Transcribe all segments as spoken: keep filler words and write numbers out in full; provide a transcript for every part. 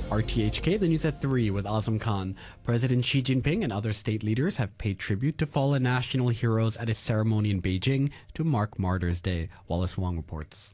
R T H K, the news at three with Azam Khan. President Xi Jinping and other state leaders have paid tribute to fallen national heroes at a ceremony in Beijing to mark Martyrs' Day. Wallace Wong reports.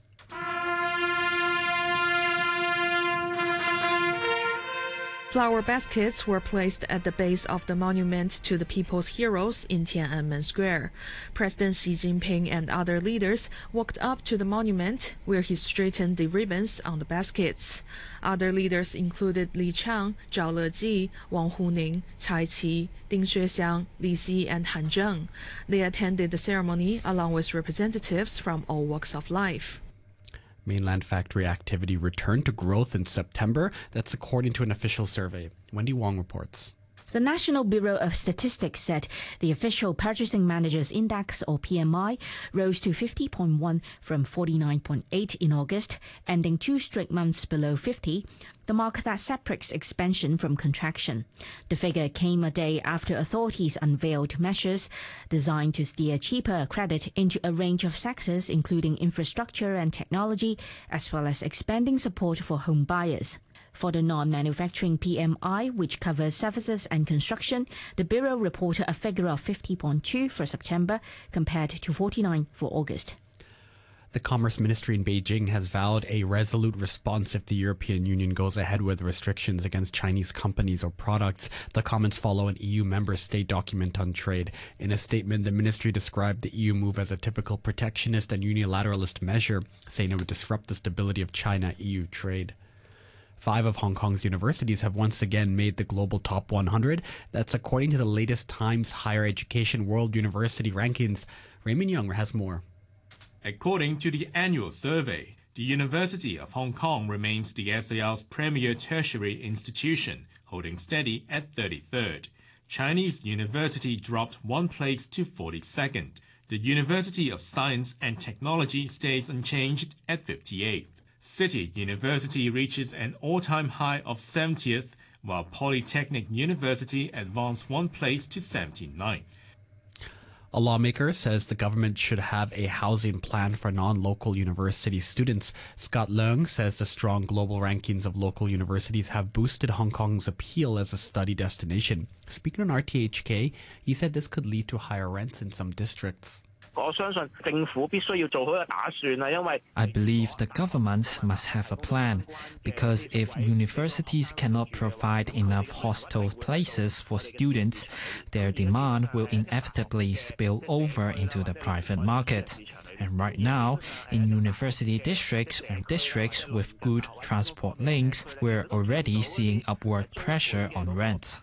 Flower baskets were placed at the base of the monument to the people's heroes in Tiananmen Square. President Xi Jinping and other leaders walked up to the monument, where he straightened the ribbons on the baskets. Other leaders included Li Chang, Zhao Leji, Wang Huning, Cai Qi, Ding Xuexiang, Li Xi, and Han Zheng. They attended the ceremony along with representatives from all walks of life. Mainland factory activity returned to growth in September. That's according to an official survey. Wendy Wong reports. The National Bureau of Statistics said the official Purchasing Managers Index, or P M I, rose to fifty point one from forty-nine point eight in August, ending two straight months below fifty, the mark that separates expansion from contraction. The figure came a day after authorities unveiled measures designed to steer cheaper credit into a range of sectors, including infrastructure and technology, as well as expanding support for home buyers. For the non-manufacturing P M I, which covers services and construction, the Bureau reported a figure of fifty point two for September compared to forty-nine for August. The Commerce Ministry in Beijing has vowed a resolute response if the European Union goes ahead with restrictions against Chinese companies or products. The comments follow an E U member state document on trade. In a statement, the ministry described the E U move as a typical protectionist and unilateralist measure, saying it would disrupt the stability of China-E U trade. Five of Hong Kong's universities have once again made the global top one hundred. That's according to the latest Times Higher Education World University Rankings. Raymond Young has more. According to the annual survey, the University of Hong Kong remains the S A R's premier tertiary institution, holding steady at thirty-third. Chinese University dropped one place to forty-second. The University of Science and Technology stays unchanged at fifty-eighth. City University reaches an all-time high of seventieth, while Polytechnic University advanced one place to seventy-ninth. A lawmaker says the government should have a housing plan for non-local university students. Scott Leung says the strong global rankings of local universities have boosted Hong Kong's appeal as a study destination. Speaking on R T H K, he said this could lead to higher rents in some districts. I believe the government must have a plan, because if universities cannot provide enough hostel places for students, their demand will inevitably spill over into the private market. And right now, in university districts or districts with good transport links, we're already seeing upward pressure on rents.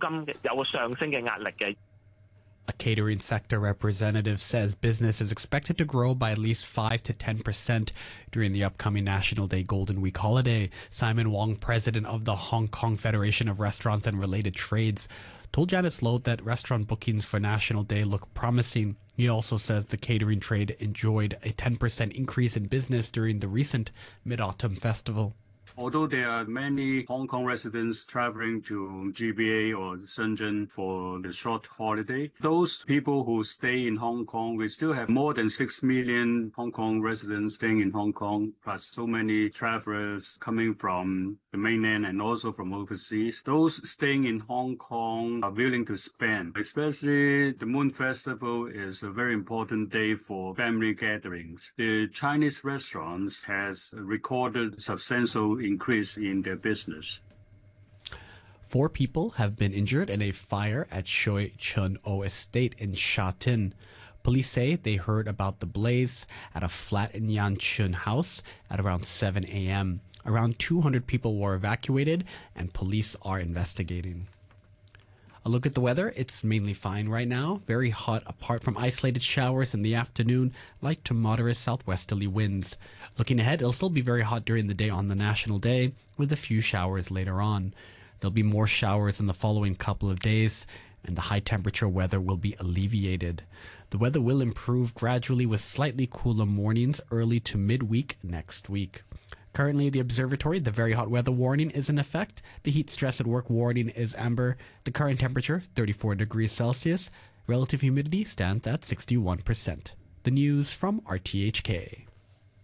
A catering sector representative says business is expected to grow by at least five to ten percent during the upcoming National Day Golden Week holiday. Simon Wong, president of the Hong Kong Federation of Restaurants and Related Trades, told Janice Loh that restaurant bookings for National Day look promising. He also says the catering trade enjoyed a ten percent increase in business during the recent Mid-Autumn Festival. Although there are many Hong Kong residents traveling to G B A or Shenzhen for the short holiday, those people who stay in Hong Kong, we still have more than six million Hong Kong residents staying in Hong Kong, plus so many travelers coming from the mainland and also from overseas. Those staying in Hong Kong are willing to spend. Especially the Moon Festival is a very important day for family gatherings. The Chinese restaurants has recorded substantial increase in their business. Four people have been injured in a fire at Shui Chun O Estate in Sha Tin. Police say they heard about the blaze at a flat in Yan Chun House at around seven a m Around two hundred people were evacuated and police are investigating. A look at the weather. It's mainly fine right now. Very hot apart from isolated showers in the afternoon, light to moderate southwesterly winds. Looking ahead, it'll still be very hot during the day on the National Day, with a few showers later on. There'll be more showers in the following couple of days, and the high temperature weather will be alleviated. The weather will improve gradually with slightly cooler mornings early to midweek next week. Currently, the observatory, the very hot weather warning is in effect. The heat stress at work warning is amber. The current temperature, thirty-four degrees Celsius. Relative humidity stands at sixty-one percent. The news from R T H K.